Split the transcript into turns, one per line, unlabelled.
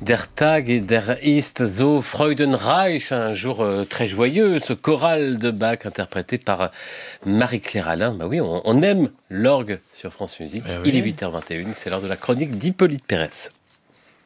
Der Tag et der ist so Freudenreich, un jour très joyeux, ce choral de Bach interprété par Marie-Claire Alain. Bah oui, on aime l'orgue sur France Musique.
Eh
Il est
oui.
8h21, c'est l'heure de la chronique d'Hippolyte Pérez.